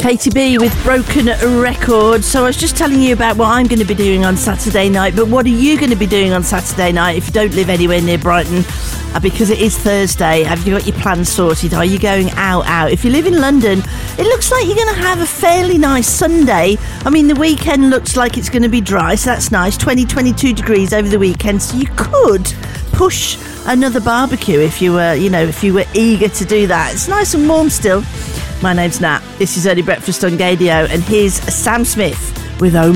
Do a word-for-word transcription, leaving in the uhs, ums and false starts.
Katie B with Broken Record. So I was just telling you about what I'm going to be doing on Saturday night, but what are you going to be doing on Saturday night if you don't live anywhere near Brighton? Uh, because it is Thursday. Have you got your plans sorted? Are you going out, out? If you live in London, it looks like you're going to have a fairly nice Sunday. I mean, the weekend looks like it's going to be dry, so that's nice. twenty, twenty-two degrees over the weekend, so you could push another barbecue if you were, you know, if you were eager to do that. It's nice and warm still. My name's Nat. This is Early Breakfast on Gadio, and here's Sam Smith with Oh